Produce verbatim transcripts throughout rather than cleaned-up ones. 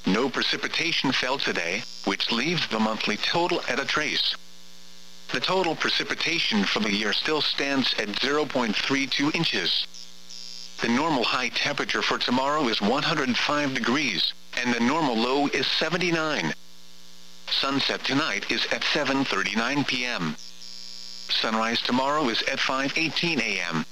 No precipitation fell today, which leaves the monthly total at a trace. The total precipitation for the year still stands at zero point three two inches. The normal high temperature for tomorrow is one hundred five degrees, and the normal low is seventy-nine. Sunset tonight is at seven thirty-nine p m Sunrise tomorrow is at five eighteen a m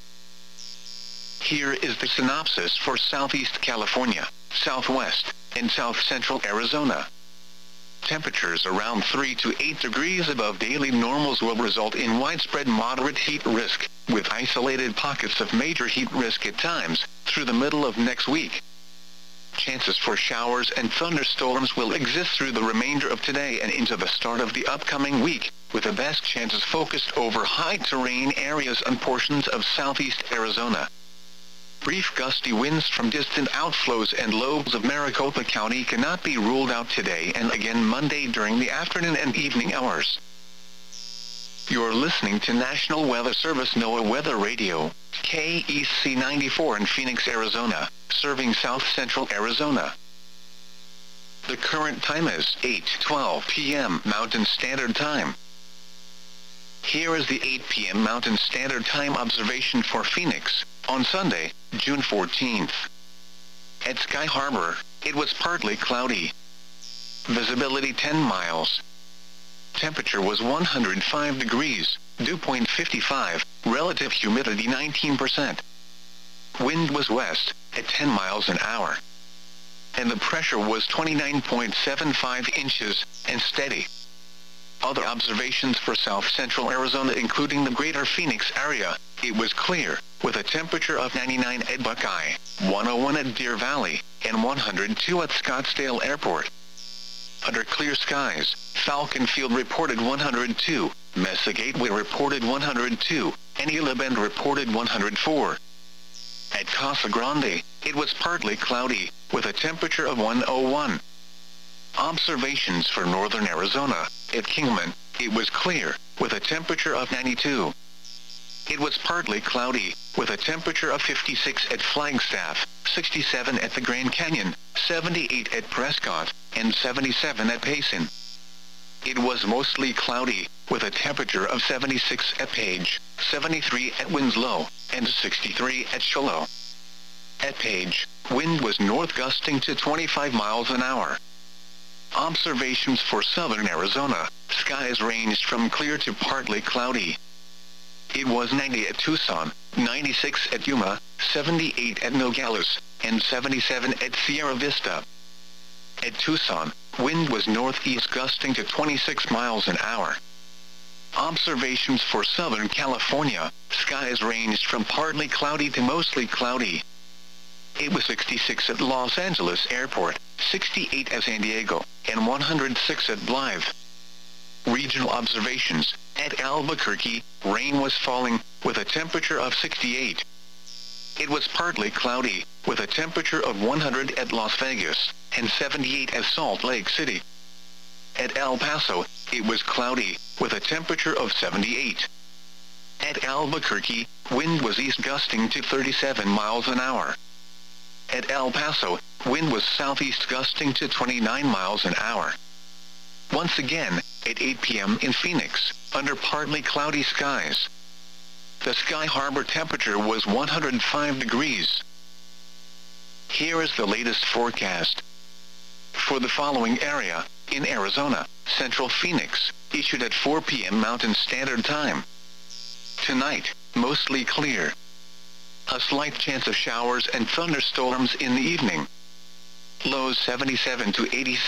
Here is the synopsis for Southeast California, Southwest, and South Central Arizona. Temperatures around three to eight degrees above daily normals will result in widespread moderate heat risk, with isolated pockets of major heat risk at times, through the middle of next week. Chances for showers and thunderstorms will exist through the remainder of today and into the start of the upcoming week, with the best chances focused over high-terrain areas and portions of southeast Arizona. Brief gusty winds from distant outflows and lobes of Maricopa County cannot be ruled out today and again Monday during the afternoon and evening hours. You're listening to National Weather Service NOAA Weather Radio, K E C ninety-four in Phoenix, Arizona, serving South Central Arizona. The current time is eight twelve p m Mountain Standard Time. Here is the eight p m Mountain Standard Time observation for Phoenix, on Sunday, June fourteenth. At Sky Harbor, it was partly cloudy. Visibility ten miles. Temperature was one hundred five degrees, dew point fifty-five, relative humidity nineteen percent. Wind was west, at ten miles an hour. And the pressure was twenty-nine point seven five inches, and steady. Other observations for South Central Arizona including the greater Phoenix area, it was clear, with a temperature of ninety-nine at Buckeye, one oh one at Deer Valley, and one hundred two at Scottsdale Airport. Under clear skies, Falcon Field reported one hundred two, Mesa Gateway reported one hundred two, and Gila Bend reported one hundred four. At Casa Grande, it was partly cloudy, with a temperature of one oh one. Observations for northern Arizona, at Kingman, it was clear, with a temperature of ninety-two. It was partly cloudy, with a temperature of fifty-six at Flagstaff, sixty-seven at the Grand Canyon, seventy-eight at Prescott, and seventy-seven at Payson. It was mostly cloudy, with a temperature of seventy-six at Page, seventy-three at Winslow, and sixty-three at Shiloh. At Page, wind was north gusting to twenty-five miles an hour. Observations for southern Arizona, skies ranged from clear to partly cloudy. It was ninety at Tucson, ninety-six at Yuma, seventy-eight at Nogales, and seventy-seven at Sierra Vista. At Tucson, wind was northeast gusting to twenty-six miles an hour. Observations for Southern California, skies ranged from partly cloudy to mostly cloudy. It was sixty-six at Los Angeles Airport, sixty-eight at San Diego, and one hundred six at Blythe. Regional observations, at Albuquerque, rain was falling, with a temperature of sixty-eight. It was partly cloudy, with a temperature of one hundred at Las Vegas, and seventy-eight at Salt Lake City. At El Paso, it was cloudy, with a temperature of seventy-eight. At Albuquerque, wind was east gusting to thirty-seven miles an hour. At El Paso, wind was southeast gusting to twenty-nine miles an hour. Once again, at eight p m in Phoenix, under partly cloudy skies. The Sky Harbor temperature was one hundred five degrees. Here is the latest forecast. For the following area, in Arizona, Central Phoenix, issued at four p m Mountain Standard Time. Tonight, mostly clear. A slight chance of showers and thunderstorms in the evening. Lows seventy-seven to eighty-six.